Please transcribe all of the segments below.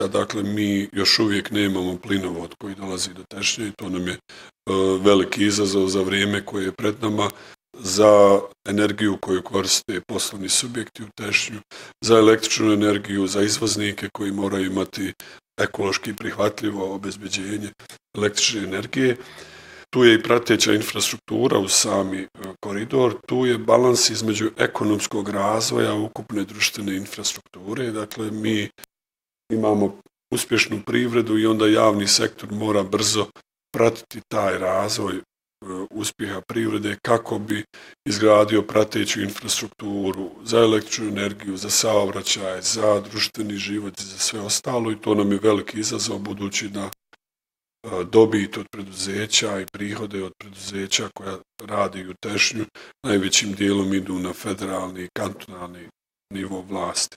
dakle mi još uvijek nemamo plinovod koji dolazi do Tešnja i to nam je veliki izazov za vrijeme koje je pred nama, za energiju koju koriste poslovni subjekti u Tešnju, za električnu energiju, za izvoznike koji moraju imati ekološki prihvatljivo obezbeđenje električne energije. Tu je i prateća infrastruktura u sami koridor, tu je balans između ekonomskog razvoja ukupne društvene infrastrukture. Dakle, mi imamo uspješnu privredu i onda javni sektor mora brzo pratiti taj razvoj uspjeha privrede kako bi izgradio prateću infrastrukturu za električnu energiju, za saobraćaj, za društveni život i za sve ostalo i to nam je veliki izazov budući da dobit od preduzeća i prihode od preduzeća koja radi u Tešnju najvećim dijelom idu na federalni i kantonalni nivo vlasti.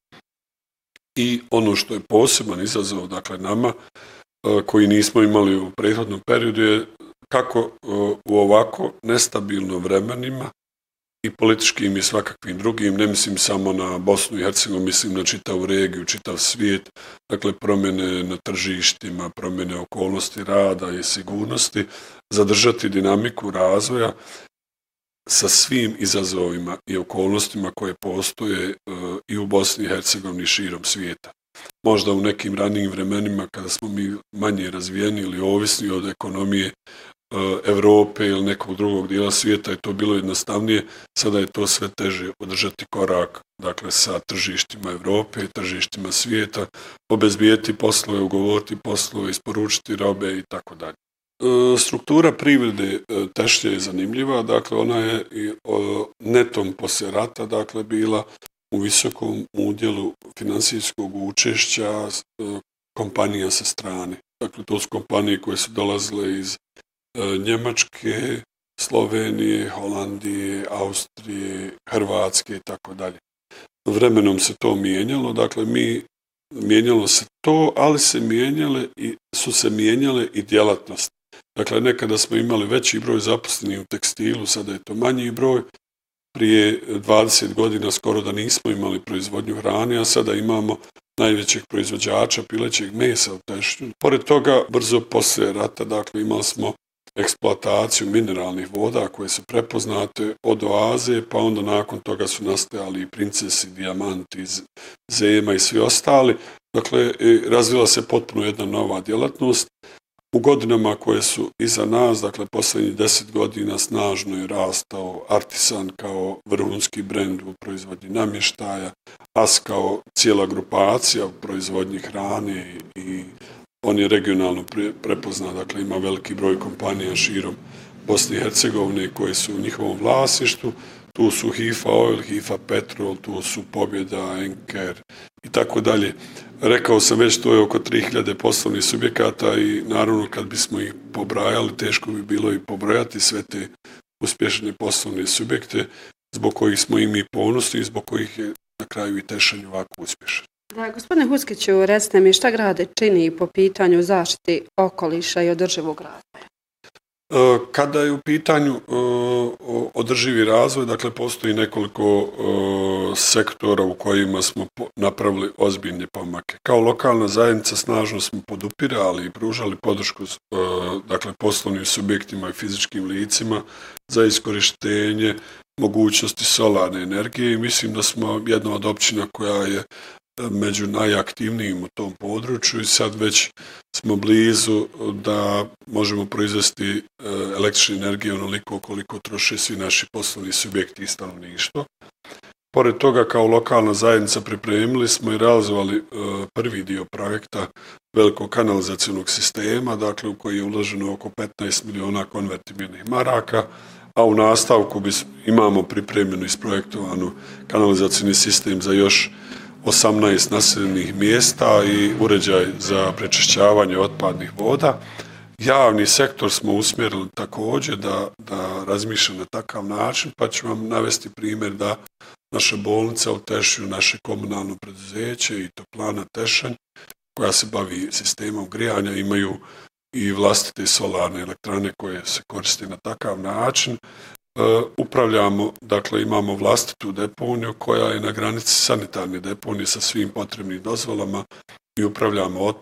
I ono što je poseban izazov, dakle nama, koji nismo imali u prethodnom periodu je kako u ovako nestabilno vremenima i političkim i svakakvim drugim, ne mislim samo na Bosnu i Hercegovinu, mislim na čitavu regiju, čitav svijet, dakle promjene na tržištima, promjene okolnosti rada i sigurnosti, zadržati dinamiku razvoja sa svim izazovima i okolnostima koje postoje i u Bosni i Hercegovini i širom svijeta. Možda u nekim ranijim vremenima kada smo mi manje razvijeni ili ovisni od ekonomije Europe ili nekog drugog dijela svijeta je to bilo jednostavnije, sada je to sve teže održati korak, dakle sa tržištima Europe, tržištima svijeta, obezbijeti poslove, ugovoriti poslove, isporučiti robe i tako dalje. Struktura privrede Tešnja je zanimljiva, dakle ona je netom poslije rata, dakle bila u visokom udjelu financijskog učešća kompanija sa strane. Dakle, to su kompanije koje su dolazile iz Njemačke, Slovenije, Holandije, Austrije, Hrvatske i tako dalje. Vremenom se to mijenjalo, dakle mijenjalo se to, ali su se mijenjale i djelatnosti. Dakle, nekada smo imali veći broj zaposlenih u tekstilu, sada je to manji broj. Prije 20 godina skoro da nismo imali proizvodnju hrane, a sada imamo najvećeg proizvođača pilećeg mesa u Tešnju. Pored toga, brzo poslije rata, dakle, imali smo eksploataciju mineralnih voda koje su prepoznate od oaze, pa onda nakon toga su nastajali i princesi, dijamanti, zema i svi ostali. Dakle, razvila se potpuno jedna nova djelatnost. U godinama koje su iza nas, dakle, posljednjih 10 godina snažno je rastao Artisan kao vrhunski brend u proizvodnji namještaja, AS kao cijela grupacija u proizvodnji hrane i on je regionalno prepoznat, dakle ima veliki broj kompanija širom Bosne i Hercegovine koje su u njihovom vlasništvu. Tu su HIFA Oil, HIFA Petrol, tu su Pobjeda, Enker i tako dalje. Rekao sam već, to je oko 3000 poslovnih subjekata i naravno kad bismo ih pobrajali, teško bi bilo i pobrojati sve te uspješne poslovne subjekte zbog kojih smo i mi ponosni i zbog kojih je na kraju i Tešanj ovako uspješan. Da, gospodine Huskiću, recite mi šta grad čini po pitanju zaštiti okoliša i održivog razvoja? Kada je u pitanju održivi razvoj, dakle postoji nekoliko sektora u kojima smo napravili ozbiljne pomake. Kao lokalna zajednica snažno smo podupirali i pružali podršku dakle poslovnim subjektima i fizičkim licima za iskorištenje mogućnosti solarne energije i mislim da smo jedna od općina koja je među najaktivnijim u tom području i sad već smo blizu da možemo proizvesti električne energije onoliko koliko troše svi naši poslovni subjekti i stanovništvo. Pored toga, kao lokalna zajednica pripremili smo i realizovali prvi dio projekta velikog kanalizacionog sistema, dakle u koji je uloženo oko 15 miliona konvertibilnih maraka, a u nastavku imamo pripremljenu i isprojektovanu kanalizacijni sistem za još 18 naseljenih mjesta i uređaj za prečišćavanje otpadnih voda. Javni sektor smo usmjerili također da razmišlja na takav način, pa ću vam navesti primjer da naša bolnica u Tešnju, naše komunalno preduzeće i Toplana Tešanj, koja se bavi sistemom grijanja, imaju i vlastite solarne elektrane koje se koriste na takav način. Upravljamo, dakle imamo vlastitu deponiju koja je na granici sanitarne deponije sa svim potrebnim dozvolama i upravljamo